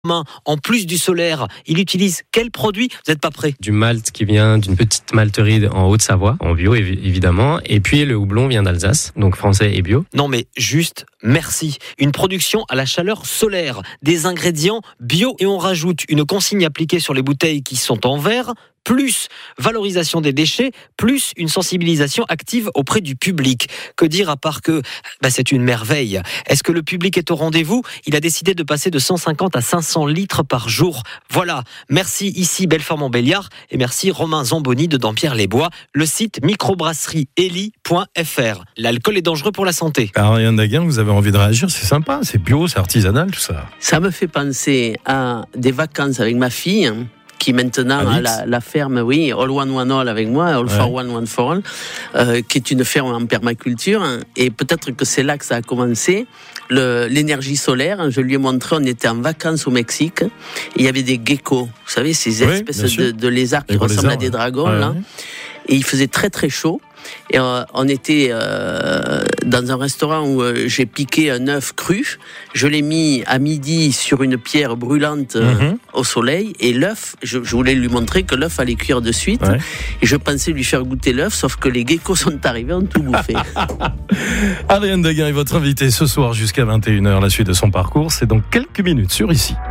En plus du solaire, il utilise quel produit ? Vous n'êtes pas prêt ? Du malt qui vient d'une petite malterie en Haute-Savoie, en bio évidemment. Et puis le houblon vient d'Alsace, donc français et bio. Non mais juste merci. Une production à la chaleur solaire, des ingrédients bio et on rajoute une consigne appliquée sur les bouteilles qui sont en verre, plus valorisation des déchets, plus une sensibilisation active auprès du public. Que dire à part que c'est une merveille. Est-ce que le public est au rendez-vous ? Il a décidé de passer de 150 à 500 litres par jour. Voilà, merci ici Belfort-Montbéliard et merci Romain Zamboni de Dampierre-les-Bois, le site microbrasserieeli.fr. L'alcool est dangereux pour la santé. Ariane Daguin, vous avez envie de réagir, c'est sympa, c'est bio, c'est artisanal tout ça. Ça me fait penser à des vacances avec ma fille, qui maintenant a la ferme, oui, All One One All avec moi, All for One One for All, qui est une ferme en permaculture. Et peut-être que c'est là que ça a commencé. L'énergie solaire, je lui ai montré, on était en vacances au Mexique. Il y avait des geckos, vous savez, ces espèces de lézards qui ressemblent à des dragons, là. Et il faisait très très chaud. Et on était dans un restaurant où j'ai piqué un œuf cru. Je l'ai mis à midi sur une pierre brûlante au soleil. Et l'œuf, je voulais lui montrer que l'œuf allait cuire de suite. Et je pensais lui faire goûter l'œuf, sauf que les geckos sont arrivés, ont tout bouffé. Ariane Daguin est votre invitée ce soir jusqu'à 21h. La suite de son parcours, c'est dans quelques minutes sur Ici.